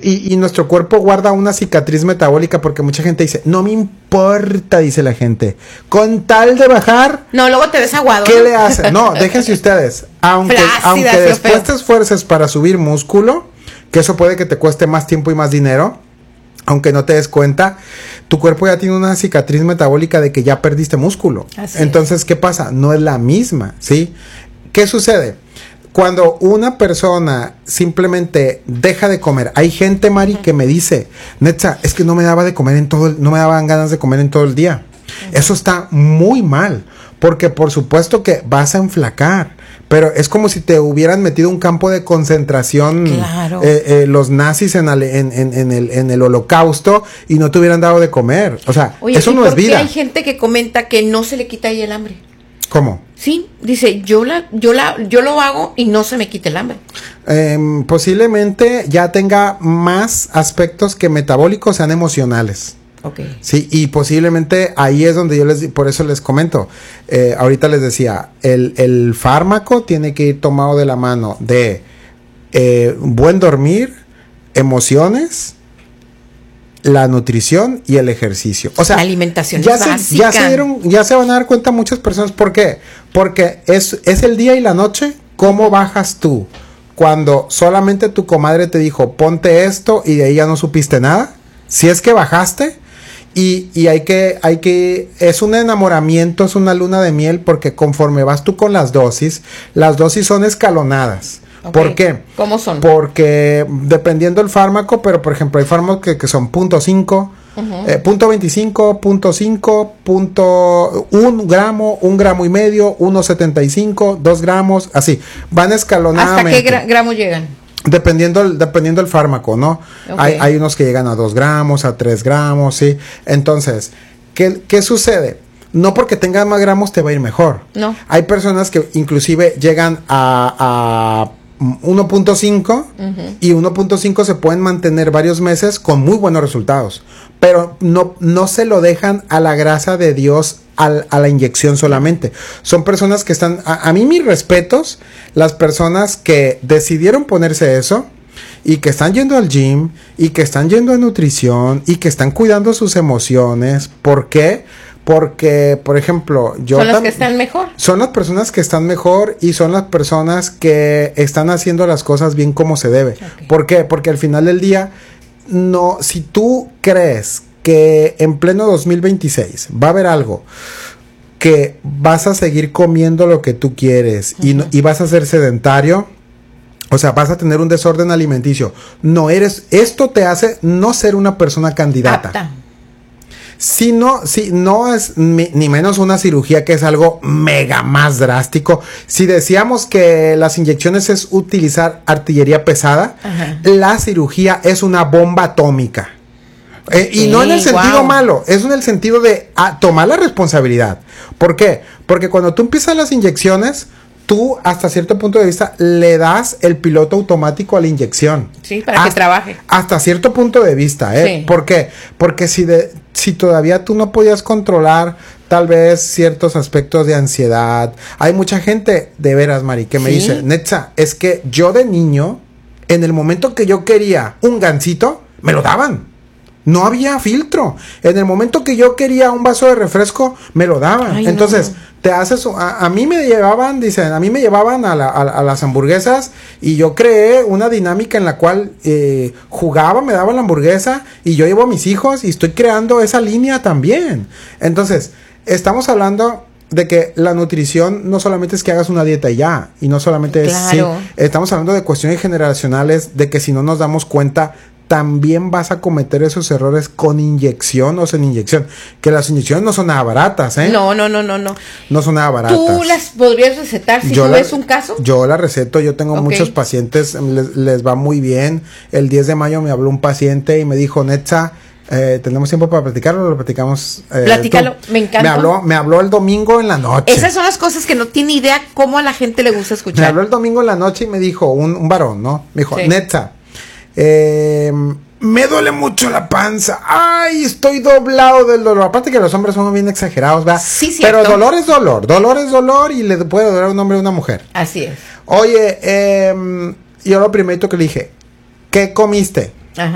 y nuestro cuerpo guarda una cicatriz metabólica porque mucha gente dice, no me importa, dice la gente, con tal de bajar. No, luego te ves aguado. ¿Qué le hacen? No, déjense ustedes. Aunque después te esfuerces para subir músculo, que eso puede que te cueste más tiempo y más dinero, aunque no te des cuenta, tu cuerpo ya tiene una cicatriz metabólica de que ya perdiste músculo. Entonces, ¿qué pasa? No es la misma, ¿sí? ¿Qué sucede? Cuando una persona simplemente deja de comer, hay gente, Mari, que me dice, Netza, es que no me daba de comer no me daban ganas de comer en todo el día. Eso está muy mal, porque por supuesto que vas a enflacar, pero es como si te hubieran metido un campo de concentración, claro. Los nazis en el Holocausto y no te hubieran dado de comer. O sea, oye, eso no es vida. Hay gente que comenta que no se le quita ahí el hambre. ¿Cómo? Sí, dice, yo lo hago y no se me quita el hambre. Posiblemente ya tenga más aspectos que metabólicos, sean emocionales. Okay. Sí, y posiblemente ahí es donde por eso les comento, ahorita les decía, el fármaco tiene que ir tomado de la mano de buen dormir, emociones, la nutrición y el ejercicio. O sea, la alimentación es básica. Ya se van a dar cuenta muchas personas. ¿Por qué? Porque es el día y la noche. ¿Cómo bajas tú? Cuando solamente tu comadre te dijo, ponte esto y de ahí ya no supiste nada. Si es que bajaste. Y hay que, es un enamoramiento, es una luna de miel, porque conforme vas tú con las dosis son escalonadas. Okay. ¿Por qué? ¿Cómo son? Porque dependiendo del fármaco, pero por ejemplo hay fármacos que son 0.5, punto 25, 0.5, 1 gramo, 1 gramo y medio, 1.75, 2 gramos, así, van escalonadamente. ¿Hasta qué gramo llegan? Dependiendo del fármaco, ¿no? Okay. Hay unos que llegan a 2 gramos, a 3 gramos, ¿sí? Entonces, ¿qué sucede? No porque tengas más gramos te va a ir mejor. No. Hay personas que inclusive llegan a 1.5 y 1.5 se pueden mantener varios meses con muy buenos resultados, pero no se lo dejan a la grasa de Dios, a la inyección solamente. Son personas que están, a mí mis respetos, las personas que decidieron ponerse eso y que están yendo al gym y que están yendo a nutrición y que están cuidando sus emociones. ¿Por qué? Porque, por ejemplo, son las que están mejor. Son las personas que están mejor y son las personas que están haciendo las cosas bien como se debe. Okay. ¿Por qué? Porque al final del día, no, si tú crees que en pleno 2026 va a haber algo que vas a seguir comiendo lo que tú quieres y vas a ser sedentario, o sea, vas a tener un desorden alimenticio, esto te hace no ser una persona candidata. Apta. Si no es ni menos una cirugía, que es algo mega más drástico. Si decíamos que las inyecciones es utilizar artillería pesada, la cirugía es una bomba atómica. Y no en el sentido malo, es en el sentido de tomar la responsabilidad. ¿Por qué? Porque cuando tú empiezas las inyecciones, tú hasta cierto punto de vista le das el piloto automático a la inyección. Sí, para que trabaje. Hasta cierto punto de vista, ¿eh? Sí. ¿Por qué? Porque si todavía tú no podías controlar tal vez ciertos aspectos de ansiedad. Hay mucha gente, de veras, Mari, que me dice, Netza, es que yo de niño, en el momento que yo quería un gansito, me lo daban. No había filtro. En el momento que yo quería un vaso de refresco, me lo daban. Ay, entonces, te haces... A mí me llevaban, dicen, a las hamburguesas y yo creé una dinámica en la cual jugaba, me daban la hamburguesa y yo llevo a mis hijos y estoy creando esa línea también. Entonces, estamos hablando de que la nutrición no solamente es que hagas una dieta y ya, y no solamente claro. Estamos hablando de cuestiones generacionales, de que si no nos damos cuenta, también vas a cometer esos errores con inyección o sin inyección. Que las inyecciones no son nada baratas, ¿eh? No. No son nada baratas. ¿Tú las podrías recetar si tú ves un caso? Yo la receto, yo tengo muchos pacientes, les va muy bien. El 10 de mayo me habló un paciente y me dijo, Netza, ¿tenemos tiempo para platicarlo? Lo platicamos. Platícalo, me encanta. Me habló el domingo en la noche. Esas son las cosas que no tiene idea cómo a la gente le gusta escuchar. Me habló el domingo en la noche y me dijo, un varón, ¿no? Me dijo, Netza, me duele mucho la panza. Ay, estoy doblado del dolor. Aparte que los hombres son bien exagerados, ¿verdad? Sí, cierto. Pero dolor es dolor. Dolor es dolor y le puede doler a un hombre o a una mujer. Así es. Oye, yo lo primero que le dije, ¿qué comiste?